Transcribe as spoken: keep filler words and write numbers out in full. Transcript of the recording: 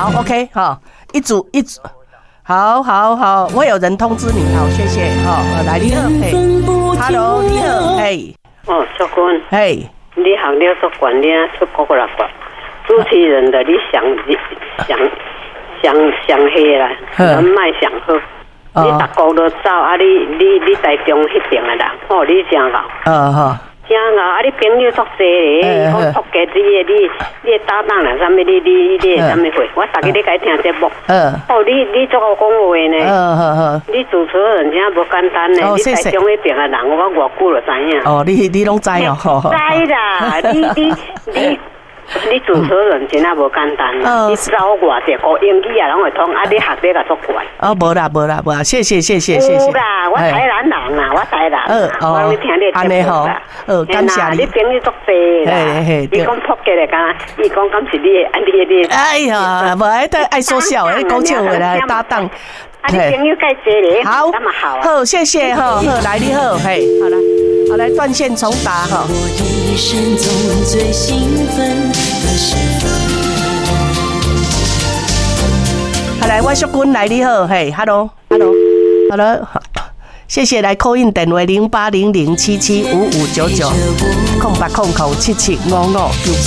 好 ，OK 哈，一组一组，好好好，会有人通知你，好，谢谢哈。来，你好，嘿 ，Hello， 你好，嘿， 哦，淑君， 嘿， 你学了足管理出国了吧？主持人的你想想想想黑啦，人脉想好。你逐国都走啊！你你你台中迄边的人，哦，你真好。 嗯好。 真好啊！你朋友足侪咧，我托家你的你你的搭档啦，啥物你你你啥物会？我逐日咧甲伊听节目。嗯。哦，你你足好讲话呢。嗯好好。你主持人真无简单呢。哦，谢谢。你台中迄边的人，我偌久就知影。哦，你你拢知哦。知啦，你你你。你主持人真啊无简单啦！你走外地学英语啊，拢会通啊！你学得个足快。哦，无啦，无啦，无啦，谢谢，谢谢，谢谢。有啦，我台南人啦，我台南。嗯，哦，我听你节目啦。哦，感谢你。你朋友足济啦。嘿嘿，你讲扑街来干？伊讲敢是你？啊，你你。哎呀，无爱得爱说笑，爱讲笑话啦，搭档。啊，你朋友介济咧？好，那么好。好，谢谢哈，好，来你好，嘿，好了，好来断线重打哈。一生中最兴奋的时分。好来，我淑君来你好，嘿 ，Hello，Hello，Hello， 谢谢来 call in 电话零八零零七七五五九九，空八空口七七五五。